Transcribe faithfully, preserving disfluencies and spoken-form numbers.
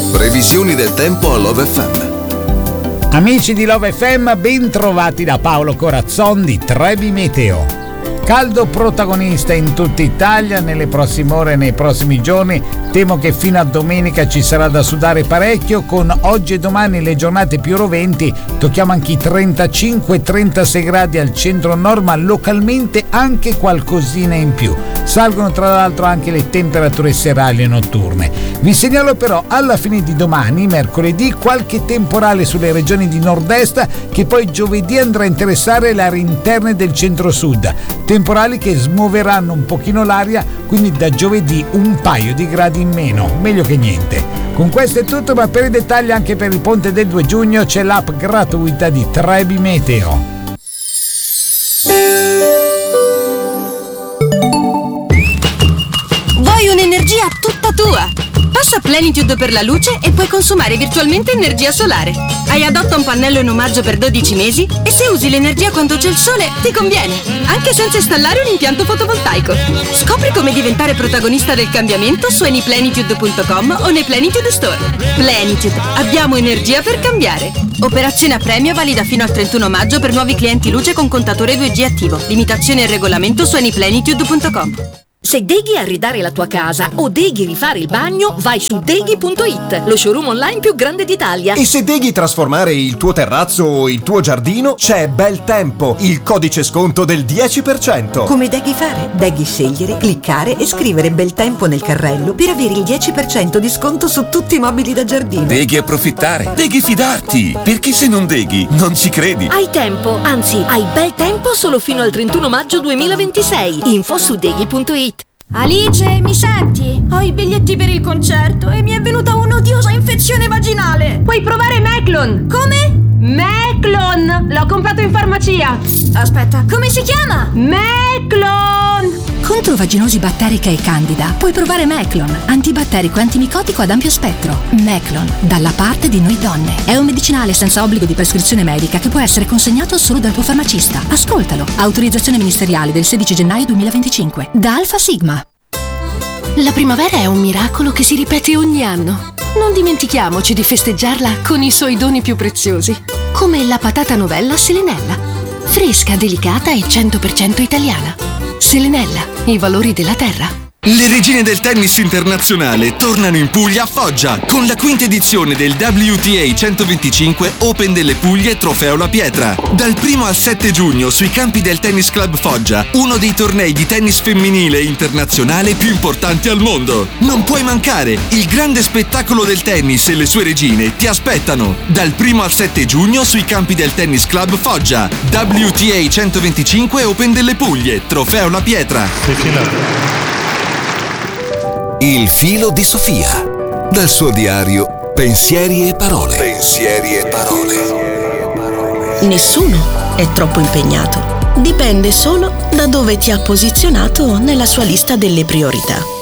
Previsioni del tempo a Love F M. Amici di Love F M, ben trovati da Paolo Corazzon di Trebi Meteo. Caldo protagonista in tutta Italia nelle prossime ore e nei prossimi giorni. Temo che fino a domenica ci sarà da sudare parecchio, con oggi e domani le giornate più roventi. Tocchiamo anche i trentacinque trentasei gradi al centro-nord, ma localmente anche qualcosina in più. Salgono tra l'altro anche le temperature serali e notturne. Vi segnalo però alla fine di domani, mercoledì, qualche temporale sulle regioni di nord-est, che poi giovedì andrà a interessare le aree interne del centro-sud. Temporali che smuoveranno un pochino l'aria, quindi da giovedì un paio di gradi in meno, meglio che niente. Con questo è tutto, ma per i dettagli anche per il ponte del due giugno c'è l'app gratuita di Trebi Meteo. Vuoi un'energia tutta tua? Passa a Plenitude per la luce e puoi consumare virtualmente energia solare. Hai Adotta un pannello in omaggio per dodici mesi e se usi l'energia quando c'è il sole ti conviene, anche senza installare un impianto fotovoltaico. Scopri come diventare protagonista del cambiamento su anyplenitude punto com o nei Plenitude Store. Plenitude, abbiamo energia per cambiare. Operazione a premio valida fino al trentuno maggio per nuovi clienti luce con contatore due G attivo. Limitazioni e regolamento su anyplenitude punto com. Se deghi arredare la tua casa o deghi rifare il bagno, vai su deghi punto it, lo showroom online più grande d'Italia. E se deghi trasformare il tuo terrazzo o il tuo giardino, c'è Bel Tempo, il codice sconto del dieci per cento. Come deghi fare? Deghi scegliere, cliccare e scrivere Bel Tempo nel carrello per avere il dieci per cento di sconto su tutti i mobili da giardino. Deghi approfittare, deghi fidarti, perché se non deghi non ci credi. Hai tempo, anzi hai bel tempo solo fino al trentuno maggio duemilaventisei. Info su deghi punto it. Alice, mi senti? Ho i biglietti per il concerto e mi è venuta un'odiosa infezione vaginale. Puoi provare Meclon. Come? Meclon! L'ho comprato in farmacia. Aspetta, come si chiama? Meclon! Contro vaginosi batterica e candida puoi provare Meclon, antibatterico e antimicotico ad ampio spettro. Meclon, dalla parte di noi donne. È un medicinale senza obbligo di prescrizione medica che può essere consegnato solo dal tuo farmacista. Ascoltalo. Autorizzazione ministeriale del sedici gennaio duemilaventicinque. Da Alfa Sigma. La primavera è un miracolo che si ripete ogni anno. Non dimentichiamoci di festeggiarla con i suoi doni più preziosi, come la patata novella Selenella. Fresca, delicata e cento per cento italiana. Selenella, i valori della terra. Le regine del tennis internazionale tornano in Puglia a Foggia con la quinta edizione del W T A centoventicinque Open delle Puglie Trofeo La Pietra. Dal primo al sette giugno sui campi del Tennis Club Foggia, uno dei tornei di tennis femminile internazionale più importanti al mondo. Non puoi mancare, il grande spettacolo del tennis e le sue regine ti aspettano. Dal primo al sette giugno sui campi del Tennis Club Foggia. W T A centoventicinque Open delle Puglie Trofeo La Pietra. Il filo di Sofia. Dal suo diario Pensieri e parole. Pensieri e parole. Nessuno è troppo impegnato. Dipende solo da dove ti ha posizionato nella sua lista delle priorità.